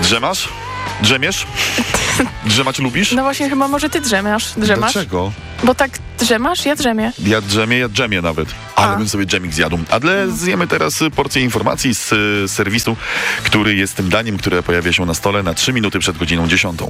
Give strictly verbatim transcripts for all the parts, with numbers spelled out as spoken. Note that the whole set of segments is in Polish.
Drzemasz? Drzemiesz? Drzemać lubisz? No właśnie, chyba może ty drzemiasz. Drzemasz? Dlaczego? Bo tak drzemasz, ja drzemię. Ja drzemię, ja drzemię nawet. Ale A. bym sobie dżemik zjadł. Ale zjemy teraz porcję informacji z y, serwisu, który jest tym daniem, które pojawia się na stole na trzy minuty przed godziną dziesiątą.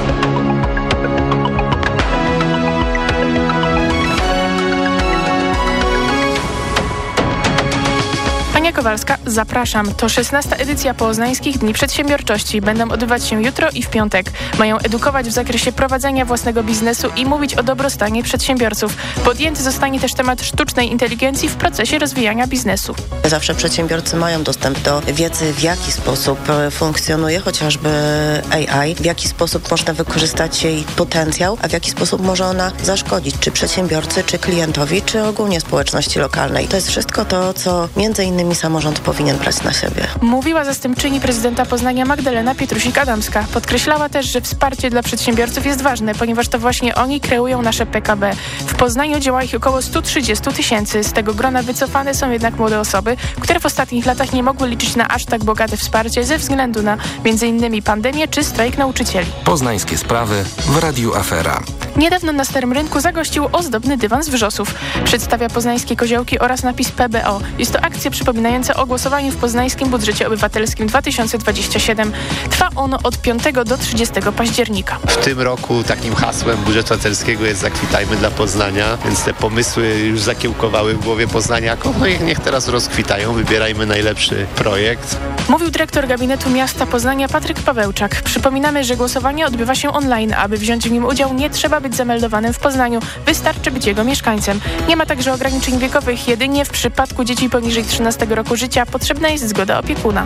Ania Kowalska, zapraszam. To szesnasta edycja Poznańskich Dni Przedsiębiorczości. Będą odbywać się jutro i w piątek. Mają edukować w zakresie prowadzenia własnego biznesu i mówić o dobrostanie przedsiębiorców. Podjęty zostanie też temat sztucznej inteligencji w procesie rozwijania biznesu. Zawsze przedsiębiorcy mają dostęp do wiedzy, w jaki sposób funkcjonuje chociażby A I, w jaki sposób można wykorzystać jej potencjał, a w jaki sposób może ona zaszkodzić, czy przedsiębiorcy, czy klientowi, czy ogólnie społeczności lokalnej. To jest wszystko to, co między innymi samorząd powinien brać na siebie. Mówiła zastępczyni prezydenta Poznania Magdalena Pietrusik-Adamska. Podkreślała też, że wsparcie dla przedsiębiorców jest ważne, ponieważ to właśnie oni kreują nasze P K B. W Poznaniu działa ich około sto trzydzieści tysięcy. Z tego grona wycofane są jednak młode osoby, które w ostatnich latach nie mogły liczyć na aż tak bogate wsparcie ze względu na między innymi pandemię czy strajk nauczycieli. Poznańskie sprawy w Radiu Afera. Niedawno na Starym Rynku zagościł ozdobny dywan z Wrzosów. Przedstawia poznańskie koziołki oraz napis P B O. Jest to akcja przypominająca o głosowaniu w poznańskim budżecie obywatelskim dwa tysiące dwudziestym siódmym. Trwa ono od piątego do trzydziestego października. W tym roku takim hasłem budżetu obywatelskiego jest Zakwitajmy dla Poznania, więc te pomysły już zakiełkowały w głowie poznaniaków. No i niech teraz rozkwitają, wybierajmy najlepszy projekt. Mówił dyrektor gabinetu miasta Poznania Patryk Pawełczak. Przypominamy, że głosowanie odbywa się online. Aby wziąć w nim udział, nie trzeba być zameldowanym w Poznaniu. Wystarczy być jego mieszkańcem. Nie ma także ograniczeń wiekowych. Jedynie w przypadku dzieci poniżej trzynastego roku życia potrzebna jest zgoda opiekuna.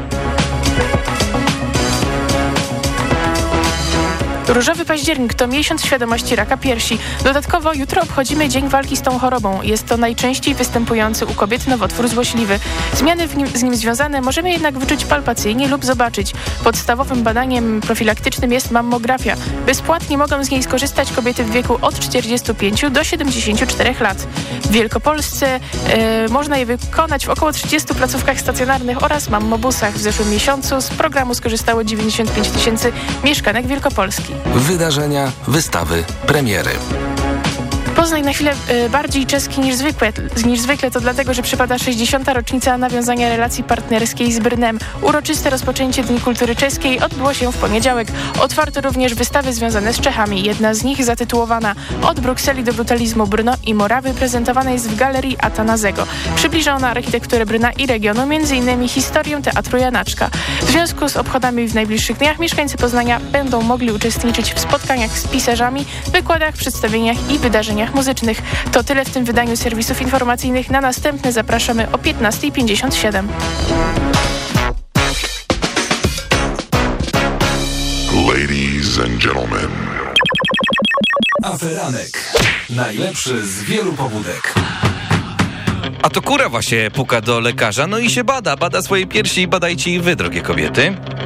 Różowy październik to miesiąc świadomości raka piersi. Dodatkowo jutro obchodzimy Dzień Walki z tą chorobą. Jest to najczęściej występujący u kobiet nowotwór złośliwy. Zmiany w nim, z nim związane możemy jednak wyczuć palpacyjnie lub zobaczyć. Podstawowym badaniem profilaktycznym jest mammografia. Bezpłatnie mogą z niej skorzystać kobiety w wieku od czterdziestu pięciu do siedemdziesięciu czterech lat. W Wielkopolsce e, można je wykonać w około trzydziestu placówkach stacjonarnych oraz mammobusach. W zeszłym miesiącu z programu skorzystało dziewięćdziesiąt pięć tysięcy mieszkanek Wielkopolski. Wydarzenia, wystawy, premiery. Poznań na chwilę y, bardziej czeski niż zwykle, niż zwykle. To dlatego, że przypada sześćdziesiąta rocznica nawiązania relacji partnerskiej z Brnem. Uroczyste rozpoczęcie Dni Kultury Czeskiej odbyło się w poniedziałek. Otwarto również wystawy związane z Czechami. Jedna z nich zatytułowana Od Brukseli do brutalizmu Brno i Morawy prezentowana jest w Galerii Atanazego. Przybliża ona architekturę Brna i regionu, m.in. historię Teatru Janaczka. W związku z obchodami w najbliższych dniach mieszkańcy Poznania będą mogli uczestniczyć w spotkaniach z pisarzami, wykładach, przedstawieniach i wydarzeniach muzycznych. To tyle w tym wydaniu serwisów informacyjnych. Na następne zapraszamy o piętnasta pięćdziesiąt siedem. Ladies and gentlemen. Aferanek. Najlepszy z wielu pobudek. A to kura właśnie puka do lekarza, no i się bada, bada swoje piersi i badajcie i wy, drogie kobiety.